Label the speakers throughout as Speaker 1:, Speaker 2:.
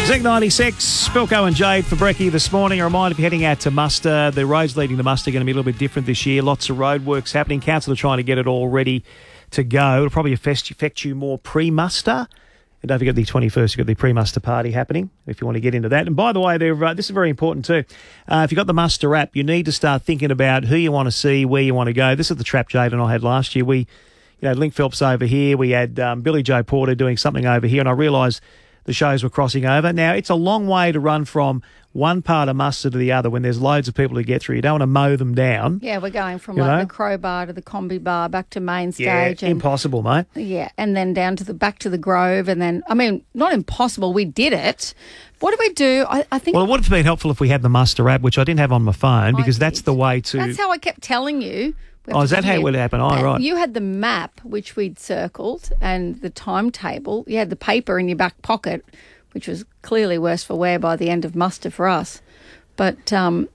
Speaker 1: Zinc 96, Bilko and Jade for brekkie this morning. A reminder, if you're heading out to Muster, the roads leading to Muster are going to be a little bit different this year. Lots of road works happening. Council are trying to get it all ready to go. It'll probably affect you more pre-muster. And don't forget the 21st, you've got the pre-muster party happening if you want to get into that. And by the way, this is very important too. If you've got the Muster app, you need to start thinking about who you want to see, where you want to go. This is the trap Jade and I had last year. We had Link Phelps over here. We had Billy Joe Porter doing something over here. And I realised the shows were crossing over. Now, it's a long way to run from one part of Muster to the other when there's loads of people to get through. You don't want to mow them down.
Speaker 2: Yeah, we're going from the Crowbar to the Combi Bar back to main stage.
Speaker 1: Yeah, impossible, mate.
Speaker 2: Yeah, and then down to back to the Grove, and then, I mean, not impossible. We did it. What do we do? I think.
Speaker 1: Well, it would have been helpful if we had the Muster app, which I didn't have on my phone, because that's the way to.
Speaker 2: That's how I kept telling you.
Speaker 1: Oh, is that how it would happen? Oh, right.
Speaker 2: You had the map, which we'd circled, and the timetable. You had the paper in your back pocket, which was clearly worse for wear by the end of Muster for us. But the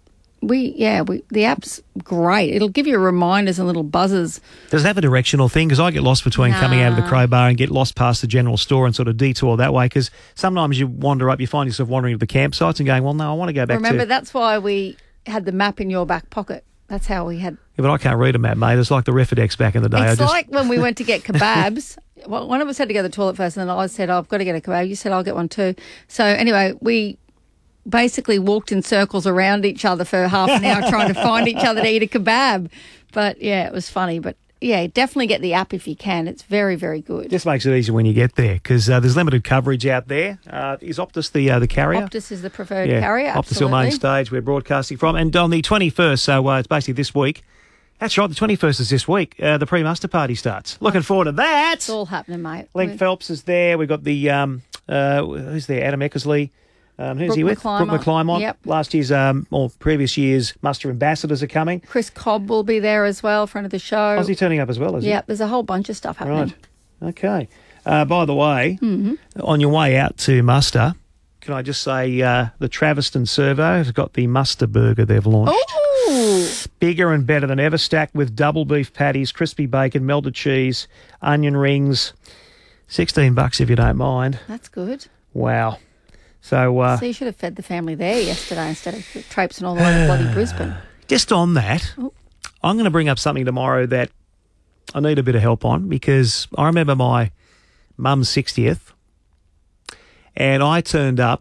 Speaker 2: app's great. It'll give you reminders and little buzzers.
Speaker 1: Does it have a directional thing? Because I get lost between coming out of the Crowbar and get lost past the general store and sort of detour that way, because sometimes you wander up, you find yourself wandering to the campsites and going, well, no, I want to go back
Speaker 2: Remember, that's why we had the map in your back pocket. That's how we had...
Speaker 1: Yeah, but I can't read a map, mate. It's like the Refidex back in the day.
Speaker 2: It's like when we went to get kebabs. Well, one of us had to go to the toilet first, and then I said, I've got to get a kebab. You said, I'll get one too. So anyway, we basically walked in circles around each other for half an hour trying to find each other to eat a kebab. But, yeah, it was funny. But, yeah, definitely get the app if you can. It's very, very good.
Speaker 1: It just makes it easier when you get there, because there's limited coverage out there. Is Optus the carrier?
Speaker 2: Optus is the preferred carrier,
Speaker 1: Optus Hill main stage we're broadcasting from. And on the 21st, so it's basically this week. That's right, the 21st is this week. The pre-muster party starts. Looking forward to that.
Speaker 2: It's all happening, mate.
Speaker 1: Link Phelps is there. We've got the, who's there? Adam Eckersley. Who's he with? Brooke McClymont.
Speaker 2: Yep.
Speaker 1: Last year's, or previous year's Muster ambassadors are coming.
Speaker 2: Chris Cobb will be there as well, friend of the show.
Speaker 1: Oh, is he turning up as well, is he?
Speaker 2: Yeah, there's a whole bunch of stuff happening.
Speaker 1: Right. Okay. By the way, on your way out to Muster, can I just say the Traviston Servo has got the Muster Burger they've launched.
Speaker 2: Ooh.
Speaker 1: Bigger and better than ever, stacked with double beef patties, crispy bacon, melted cheese, onion rings. $16 if you don't mind.
Speaker 2: That's good.
Speaker 1: Wow. So
Speaker 2: you should have fed the family there yesterday instead of traipsing all the way to bloody Brisbane.
Speaker 1: Just on that, I'm going to bring up something tomorrow that I need a bit of help on, because I remember my mum's 60th and I turned up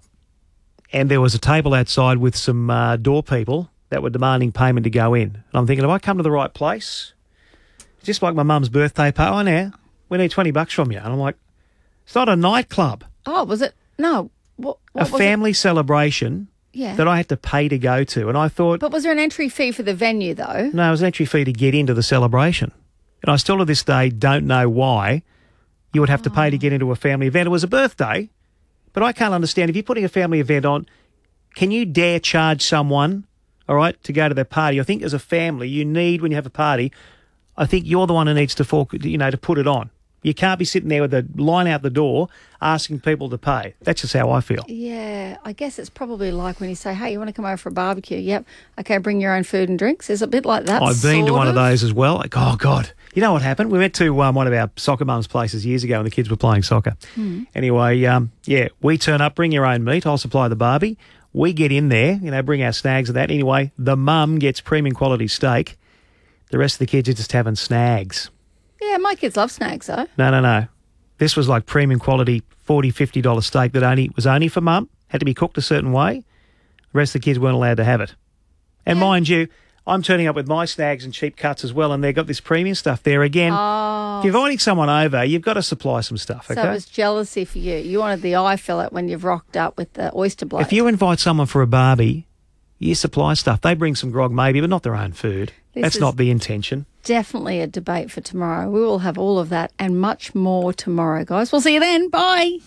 Speaker 1: and there was a table outside with some door people that were demanding payment to go in. And I'm thinking, have I come to the right place? Just like my mum's birthday party. Oh, now, we need $20 from you. And I'm like, it's not a nightclub.
Speaker 2: Oh, was it? No. What
Speaker 1: a family celebration that I had to pay to go to. And I thought...
Speaker 2: But was there an entry fee for the venue, though?
Speaker 1: No, it was an entry fee to get into the celebration. And I still to this day don't know why you would have to pay to get into a family event. It was a birthday, but I can't understand. If you're putting a family event on, can you dare charge someone, all right, to go to their party? I think as a family, you need, when you have a party, I think you're the one who needs to to put it on. You can't be sitting there with a line out the door asking people to pay. That's just how I feel.
Speaker 2: Yeah, I guess it's probably like when you say, hey, you want to come over for a barbecue? Yep. Okay, bring your own food and drinks. It's a bit like that.
Speaker 1: I've been to one of those as well. Like, oh, God. You know what happened? We went to one of our soccer mums' places years ago when the kids were playing soccer. Anyway, we turn up, bring your own meat. I'll supply the barbie. We get in there, bring our snags and that. Anyway, the mum gets premium quality steak. The rest of the kids are just having snags.
Speaker 2: Yeah, my kids love snags, though.
Speaker 1: No. This was like premium quality $40, $50 steak that was only for mum, had to be cooked a certain way. The rest of the kids weren't allowed to have it. And mind you, I'm turning up with my snags and cheap cuts as well, and they've got this premium stuff there again.
Speaker 2: Oh.
Speaker 1: If you're inviting someone over, you've got to supply some stuff, okay?
Speaker 2: So it was jealousy for you. You wanted the eye fillet when you've rocked up with the oyster blade.
Speaker 1: If you invite someone for a barbie, you supply stuff. They bring some grog maybe, but not their own food. That's not the intention.
Speaker 2: Definitely a debate for tomorrow. We will have all of that and much more tomorrow, guys. We'll see you then. Bye.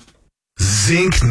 Speaker 3: Zinc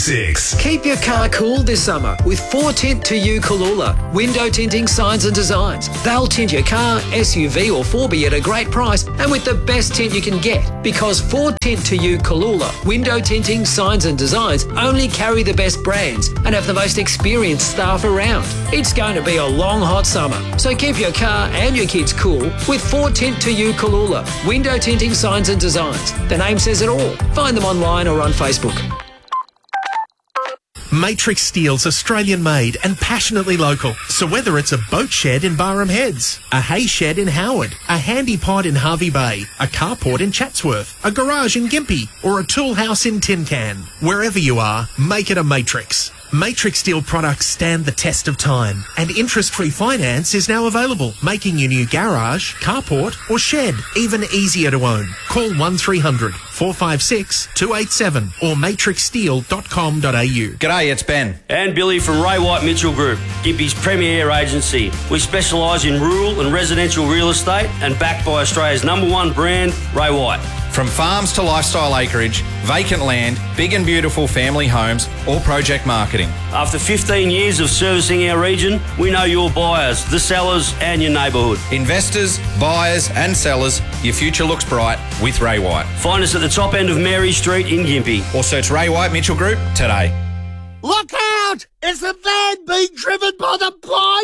Speaker 3: 96.
Speaker 4: Keep your car cool this summer with 4Tint to You Kalula. Window tinting signs and designs. They'll tint your car, SUV or 4B at a great price and with the best tint you can get. Because 4Tint to You Kalula, window tinting signs and designs only carry the best brands and have the most experienced staff around. It's going to be a long, hot summer. So keep your car and your kids cool with 4Tint to You Kalula. Window tinting signs and designs. The name says it all. Find them online or on Facebook.
Speaker 5: Matrix Steel's Australian-made and passionately local. So whether it's a boat shed in Barham Heads, a hay shed in Howard, a handy pod in Harvey Bay, a carport in Chatsworth, a garage in Gympie, or a tool house in Tin Can, wherever you are, make it a Matrix. Matrix Steel products stand the test of time, and interest-free finance is now available, making your new garage, carport or shed even easier to own. Call 1300 456 287 or matrixsteel.com.au.
Speaker 6: G'day, it's Ben.
Speaker 7: And Billy from Ray White Mitchell Group, Gympie's premier agency. We specialise in rural and residential real estate and backed by Australia's #1 brand, Ray White.
Speaker 6: From farms to lifestyle acreage, vacant land, big and beautiful family homes, or project marketing.
Speaker 7: After 15 years of servicing our region, we know your buyers, the sellers and your neighbourhood.
Speaker 6: Investors, buyers and sellers, your future looks bright with Ray White.
Speaker 7: Find us at the top end of Mary Street in Gympie.
Speaker 6: Or search Ray White Mitchell Group today.
Speaker 8: Look out! It's a van being driven by the blind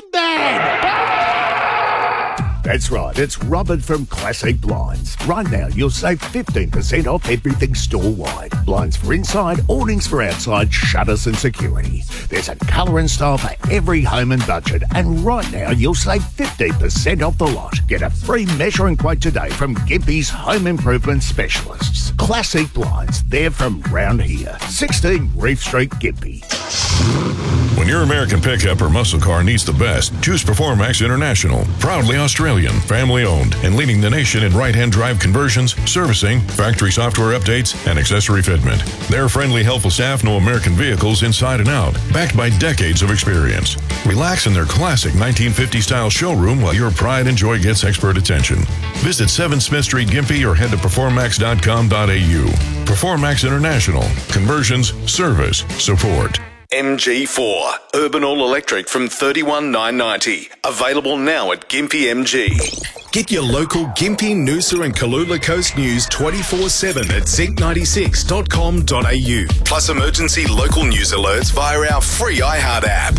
Speaker 8: man! That's right, it's Robert from Classic Blinds. Right now, you'll save 15% off everything store-wide. Blinds for inside, awnings for outside, shutters and security. There's a colour and style for every home and budget. And right now, you'll save 15% off the lot. Get a free measuring quote today from Gympie's Home Improvement Specialists. Classic Blinds, they're from round here. 16 Reef Street, Gympie.
Speaker 9: When your American pickup or muscle car needs the best, choose Performax International. Proudly Australian, family-owned, and leading the nation in right-hand drive conversions, servicing, factory software updates, and accessory fitment. Their friendly, helpful staff know American vehicles inside and out, backed by decades of experience. Relax in their classic 1950-style showroom while your pride and joy gets expert attention. Visit 7 Smith Street, Gympie, or head to performax.com.au. Performax International. Conversions, service, support.
Speaker 3: MG4, Urban All Electric from $31,990. Available now at Gympie MG. Get your local Gympie, Noosa and Kalula Coast news 24/7 at zinc96.com.au. Plus emergency local news alerts via our free iHeart app.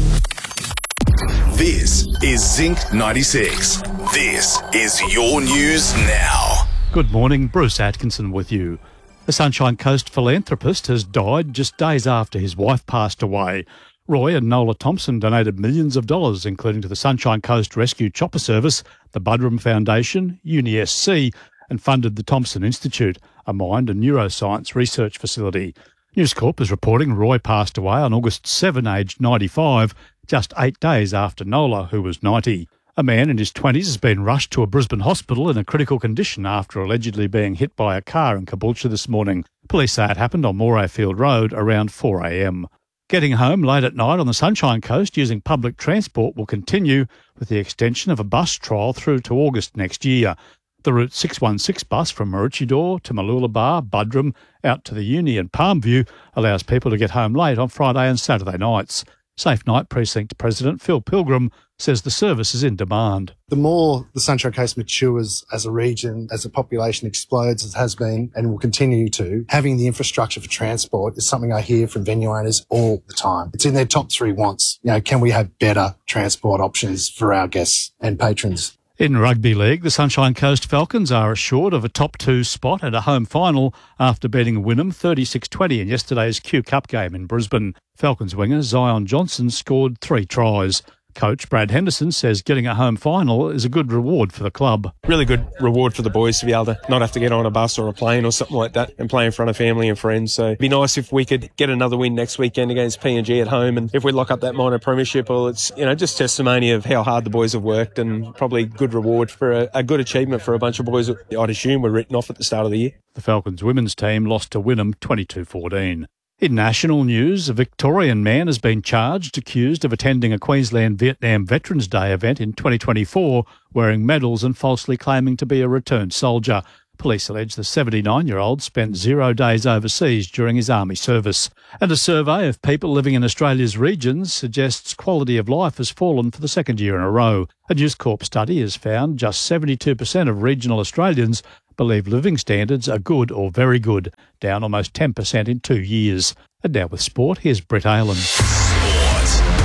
Speaker 3: This is Zinc 96. This is your news now.
Speaker 10: Good morning, Bruce Atkinson with you. A Sunshine Coast philanthropist has died just days after his wife passed away. Roy and Nola Thompson donated millions of dollars, including to the Sunshine Coast Rescue Chopper Service, the Budrum Foundation, UniSC, and funded the Thompson Institute, a mind and neuroscience research facility. News Corp is reporting Roy passed away on August 7, aged 95, just 8 days after Nola, who was 90. A man in his 20s has been rushed to a Brisbane hospital in a critical condition after allegedly being hit by a car in Caboolture this morning. Police say it happened on Morayfield Road around 4 a.m. Getting home late at night on the Sunshine Coast using public transport will continue with the extension of a bus trial through to August next year. The Route 616 bus from Maroochydore to Mooloolaba, Budrum, out to the Uni and Palmview allows people to get home late on Friday and Saturday nights. Safe Night Precinct President Phil Pilgrim says the service is in demand.
Speaker 11: The more the Sunshine Coast matures as a region, as the population explodes, as it has been and will continue to, having the infrastructure for transport is something I hear from venue owners all the time. It's in their top 3 wants. Can we have better transport options for our guests and patrons?
Speaker 10: In Rugby League, the Sunshine Coast Falcons are assured of a top 2 spot at a home final after beating Wynnum 36-20 in yesterday's Q Cup game in Brisbane. Falcons winger Zion Johnson scored 3 tries. Coach Brad Henderson says getting a home final is a good reward for the club.
Speaker 12: Really good reward for the boys to be able to not have to get on a bus or a plane or something like that and play in front of family and friends. So it'd be nice if we could get another win next weekend against PNG at home. And if we lock up that minor premiership, well, it's, just testimony of how hard the boys have worked and probably good reward for a good achievement for a bunch of boys that I'd assume were written off at the start of the year.
Speaker 10: The Falcons women's team lost to Wynnum 22-14. In national news, a Victorian man has been charged, accused of attending a Queensland Vietnam Veterans Day event in 2024, wearing medals and falsely claiming to be a returned soldier. Police allege the 79-year-old spent 0 days overseas during his army service. And a survey of people living in Australia's regions suggests quality of life has fallen for the second year in a row. A News Corp study has found just 72% of regional Australians believe living standards are good or very good, down almost 10% in 2 years. And now with sport, here's Brett Aylan.
Speaker 3: Sport.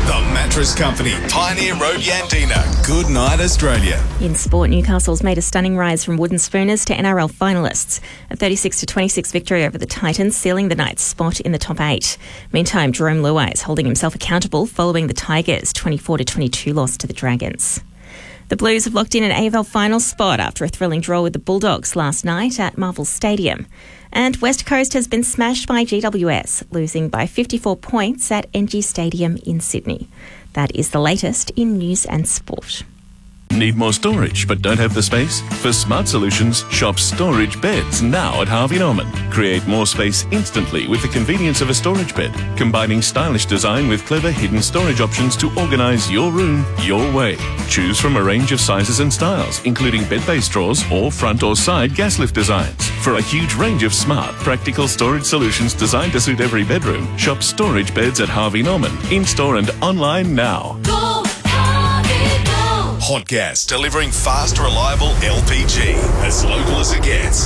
Speaker 3: The Mattress Company, Pioneer Road, Yandina. Good night, Australia.
Speaker 13: In sport, Newcastle's made a stunning rise from wooden spooners to NRL finalists. A 36-26 victory over the Titans, sealing the Knights' spot in the top 8. Meantime, Jerome Luai is holding himself accountable following the Tigers' 24-22 loss to the Dragons. The Blues have locked in an AFL final spot after a thrilling draw with the Bulldogs last night at Marvel Stadium. And West Coast has been smashed by GWS, losing by 54 points at NG Stadium in Sydney. That is the latest in news and sport.
Speaker 14: Need more storage but don't have the space? For Smart Solutions, shop storage beds now at Harvey Norman. Create more space instantly with the convenience of a storage bed, combining stylish design with clever hidden storage options to organise your room your way. Choose from a range of sizes and styles, including bed-based drawers or front or side gas lift designs. For a huge range of smart, practical storage solutions designed to suit every bedroom, shop storage beds at Harvey Norman, in-store and online now.
Speaker 3: Hot Gas, delivering fast, reliable LPG. As local as it gets.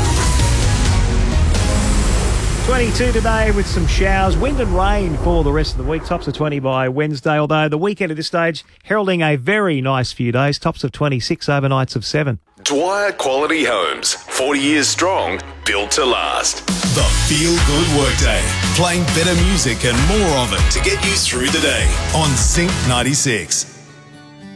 Speaker 1: 22 today with some showers, wind and rain for the rest of the week. Tops of 20 by Wednesday, although the weekend at this stage heralding a very nice few days. Tops of 26, overnights of 7.
Speaker 3: Dwyer Quality Homes, 40 years strong, built to last. The Feel Good Workday, playing better music and more of it to get you through the day on Sync 96.